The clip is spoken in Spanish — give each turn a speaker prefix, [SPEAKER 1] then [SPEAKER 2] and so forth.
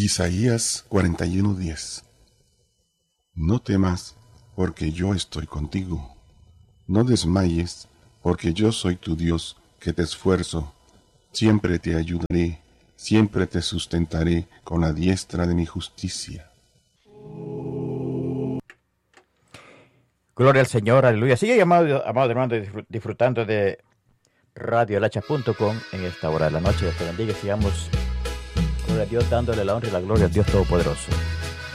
[SPEAKER 1] Isaías 41:10. No temas, porque yo estoy contigo. No desmayes, porque yo soy tu Dios, que te esfuerzo. Siempre te ayudaré, siempre te sustentaré con la diestra de mi justicia.
[SPEAKER 2] Gloria al Señor, aleluya. Sigue, amado hermano, disfrutando de radioelacha.com en esta hora de la noche. Dios te bendiga y sigamos, gloria a Dios, dándole la honra y la gloria al Dios Todopoderoso.